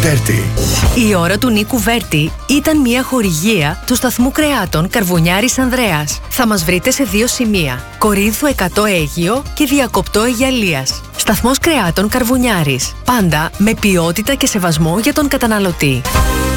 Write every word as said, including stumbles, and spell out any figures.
Βέρτη. Η ώρα του Νίκου Βέρτη ήταν μια χορηγία του σταθμού κρεάτων Καρβουνιάρης Ανδρέας. Θα μας βρείτε σε δύο σημεία: Κορίνθου εκατό Αίγυο και Διακοπτό Αιγιαλίας. Σταθμός κρεάτων Καρβουνιάρης. Πάντα με ποιότητα και σεβασμό για τον καταναλωτή.